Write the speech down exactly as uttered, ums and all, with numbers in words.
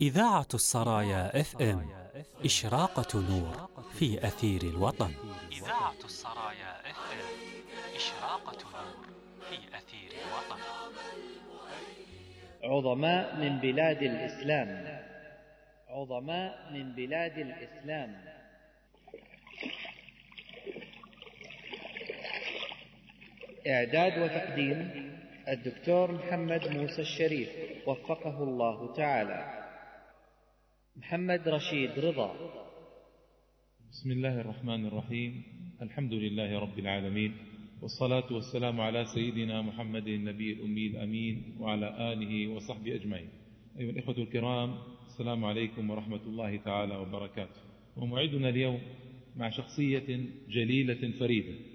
إذاعة السرايا اف ام، إشراقة نور في أثير الوطن. إذاعة السرايا اف ام، إشراقة نور في أثير الوطن. عظماء من بلاد الإسلام، عظماء من بلاد الإسلام. إعداد وتقديم الدكتور محمد موسى الشريف وفقه الله تعالى. محمد رشيد رضا. بسم الله الرحمن الرحيم. الحمد لله رب العالمين، والصلاة والسلام على سيدنا محمد النبي الأمي الأمين وعلى آله وصحبه أجمعين. أيها الإخوة الكرام، السلام عليكم ورحمة الله تعالى وبركاته. وموعدنا اليوم مع شخصية جليلة فريدة